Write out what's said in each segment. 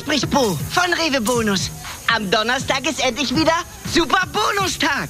spricht Bo von Rewe Bonus. Am Donnerstag ist endlich wieder Super Bonustag.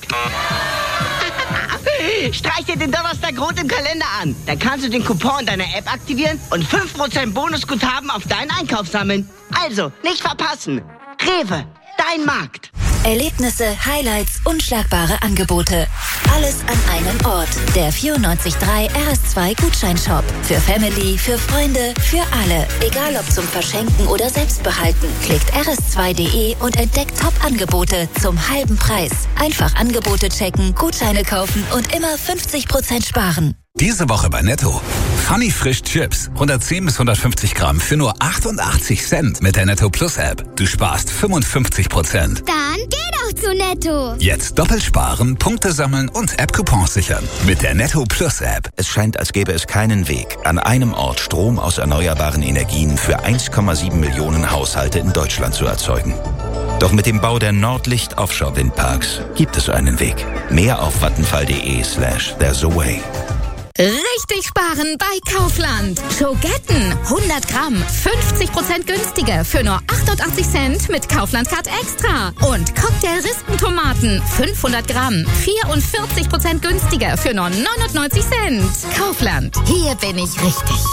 Streich dir den Donnerstag rot im Kalender an. Dann kannst du den Coupon in deiner App aktivieren und 5% Bonusguthaben auf deinen Einkauf sammeln. Also, nicht verpassen. Rewe, dein Markt. Erlebnisse, Highlights, unschlagbare Angebote. Alles an einem Ort. Der 94.3 RS2 Gutscheinshop. Für Family, für Freunde, für alle. Egal ob zum Verschenken oder Selbstbehalten. Klickt rs2.de und entdeckt Top-Angebote zum halben Preis. Einfach Angebote checken, Gutscheine kaufen und immer 50% sparen. Diese Woche bei Netto. Funny Frisch Chips. 110 bis 150 Gramm für nur 88 Cent mit der Netto Plus App. Du sparst 55%. Dann geh doch zu Netto. Jetzt doppelt sparen, Punkte sammeln und App-Coupons sichern. Mit der Netto Plus App. Es scheint, als gäbe es keinen Weg, an einem Ort Strom aus erneuerbaren Energien für 1,7 Millionen Haushalte in Deutschland zu erzeugen. Doch mit dem Bau der Nordlicht Offshore Windparks gibt es einen Weg. Mehr auf vattenfall.de/there's a way. Richtig sparen bei Kaufland. Schogetten 100 Gramm 50% günstiger für nur 88 Cent mit Kaufland Card Extra. Und Cocktail-Rispentomaten 500 Gramm 44% günstiger für nur 99 Cent. Kaufland, hier bin ich richtig.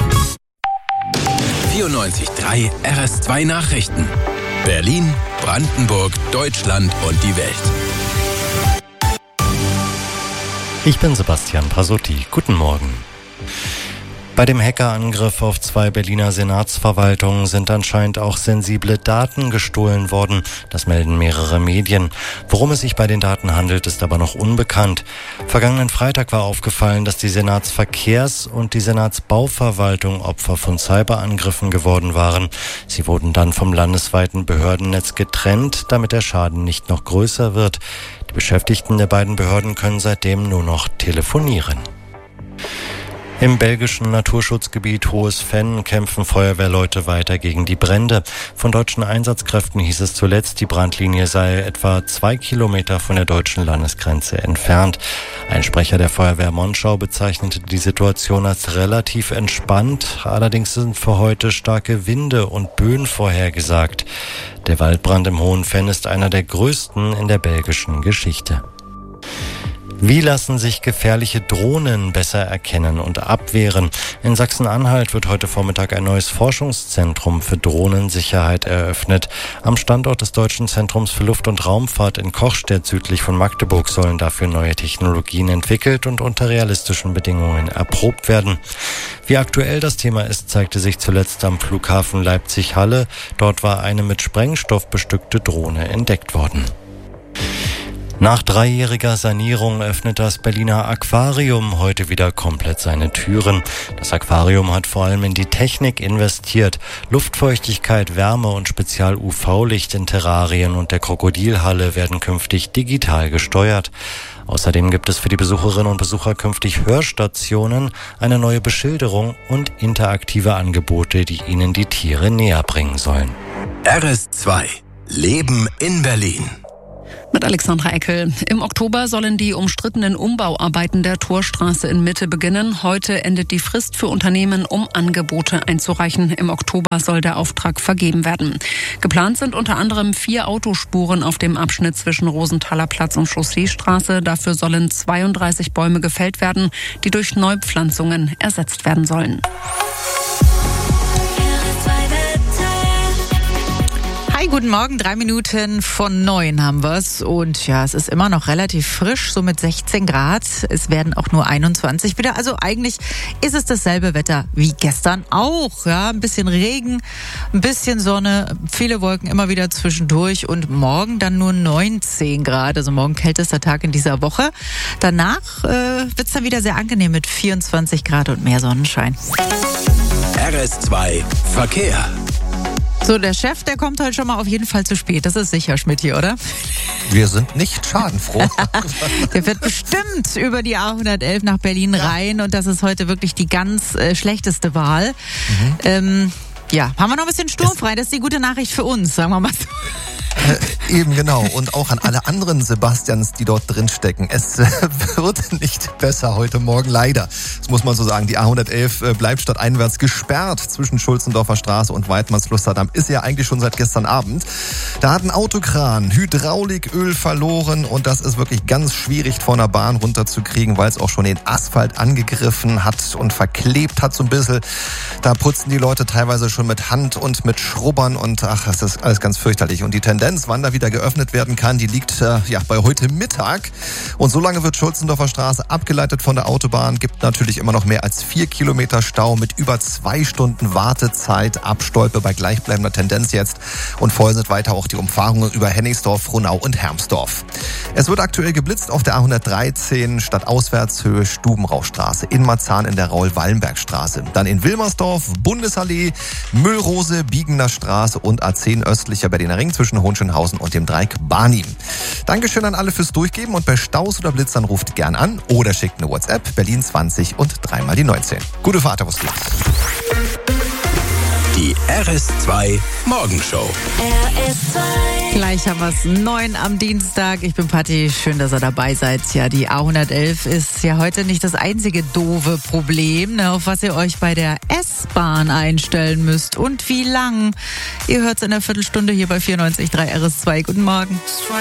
94.3 RS2 Nachrichten. Berlin, Brandenburg, Deutschland und die Welt. Ich bin Sebastian Pasotti. Guten Morgen. Bei dem Hackerangriff auf 2 Berliner Senatsverwaltungen sind anscheinend auch sensible Daten gestohlen worden. Das melden mehrere Medien. Worum es sich bei den Daten handelt, ist aber noch unbekannt. Vergangenen Freitag war aufgefallen, dass die Senatsverkehrs- und die Senatsbauverwaltung Opfer von Cyberangriffen geworden waren. Sie wurden dann vom landesweiten Behördennetz getrennt, damit der Schaden nicht noch größer wird. Die Beschäftigten der beiden Behörden können seitdem nur noch telefonieren. Im belgischen Naturschutzgebiet Hohes Venn kämpfen Feuerwehrleute weiter gegen die Brände. Von deutschen Einsatzkräften hieß es zuletzt, die Brandlinie sei etwa 2 Kilometer von der deutschen Landesgrenze entfernt. Ein Sprecher der Feuerwehr Monschau bezeichnete die Situation als relativ entspannt. Allerdings sind für heute starke Winde und Böen vorhergesagt. Der Waldbrand im Hohen Venn ist einer der größten in der belgischen Geschichte. Wie lassen sich gefährliche Drohnen besser erkennen und abwehren? In Sachsen-Anhalt wird heute Vormittag ein neues Forschungszentrum für Drohnensicherheit eröffnet. Am Standort des Deutschen Zentrums für Luft- und Raumfahrt in Kochstedt südlich von Magdeburg sollen dafür neue Technologien entwickelt und unter realistischen Bedingungen erprobt werden. Wie aktuell das Thema ist, zeigte sich zuletzt am Flughafen Leipzig-Halle. Dort war eine mit Sprengstoff bestückte Drohne entdeckt worden. Nach 3-jähriger Sanierung öffnet das Berliner Aquarium heute wieder komplett seine Türen. Das Aquarium hat vor allem in die Technik investiert. Luftfeuchtigkeit, Wärme und Spezial-UV-Licht in Terrarien und der Krokodilhalle werden künftig digital gesteuert. Außerdem gibt es für die Besucherinnen und Besucher künftig Hörstationen, eine neue Beschilderung und interaktive Angebote, die ihnen die Tiere näher bringen sollen. RS2 Leben in Berlin. Mit Alexandra Eckel. Im Oktober sollen die umstrittenen Umbauarbeiten der Torstraße in Mitte beginnen. Heute endet die Frist für Unternehmen, um Angebote einzureichen. Im Oktober soll der Auftrag vergeben werden. Geplant sind unter anderem 4 Autospuren auf dem Abschnitt zwischen Rosenthaler Platz und Chausseestraße. Dafür sollen 32 Bäume gefällt werden, die durch Neupflanzungen ersetzt werden sollen. Hi, guten Morgen. 3 Minuten von 9 haben wir's. Und ja, es ist immer noch relativ frisch, so mit 16 Grad. Es werden auch nur 21 wieder. Also eigentlich ist es dasselbe Wetter wie gestern auch. Ja, ein bisschen Regen, ein bisschen Sonne, viele Wolken immer wieder zwischendurch. Und morgen dann nur 19 Grad. Also morgen kältester Tag in dieser Woche. Danach wird's dann wieder sehr angenehm mit 24 Grad und mehr Sonnenschein. RS2 Verkehr. So, der Chef, der kommt heute schon mal auf jeden Fall zu spät. Das ist sicher, Schmidti, oder? Wir sind nicht schadenfroh. Der wird bestimmt über die A111 nach Berlin rein und das ist heute wirklich die ganz schlechteste Wahl. Ja, haben wir noch ein bisschen sturmfrei. Das ist die gute Nachricht für uns, sagen wir mal so. Eben, genau. Und auch an alle anderen Sebastians, die dort drin stecken. Es wird nicht besser heute Morgen, leider. Das muss man so sagen. Die A111 bleibt stadteinwärts gesperrt zwischen Schulzendorfer Straße und Weidmanns-Lusterdamm. Ist ja eigentlich schon seit gestern Abend. Da hat ein Autokran Hydrauliköl verloren und das ist wirklich ganz schwierig von der Bahn runterzukriegen, weil es auch schon den Asphalt angegriffen hat und verklebt hat so ein bisschen. Da putzen die Leute teilweise schon mit Hand und mit Schrubbern und das ist alles ganz fürchterlich. Und die Tendenz, wann da wieder geöffnet werden kann, die liegt bei heute Mittag. Und so lange wird Schulzendorfer Straße abgeleitet von der Autobahn. Gibt natürlich immer noch mehr als 4 Kilometer Stau mit über 2 Stunden Wartezeit. Abstolpe bei gleichbleibender Tendenz jetzt. Und vorher sind weiter auch die Umfahrungen über Hennigsdorf, Frohnau und Hermsdorf. Es wird aktuell geblitzt auf der A113 Stadtauswärtshöhe Stubenrauchstraße, in Marzahn in der Raul-Wallenberg-Straße. Dann in Wilmersdorf, Bundesallee, Müllrose, Biegener Straße und A10 östlicher Berliner Ring zwischen Hohenschönhausen und dem Dreieck Barnim. Dankeschön an alle fürs Durchgeben und bei Staus oder Blitzern ruft gern an oder schickt eine WhatsApp Berlin 20 und 3 mal die 19. Gute Fahrt, was geht's. Die RS2 Morgenshow. RS2. Gleich haben wir es 9 am Dienstag. Ich bin Patti. Schön, dass ihr dabei seid. Ja, die A111 ist ja heute nicht das einzige doofe Problem, auf was ihr euch bei der S-Bahn einstellen müsst. Und wie lang? Ihr hört es in einer Viertelstunde hier bei 94.3 RS2. Guten Morgen.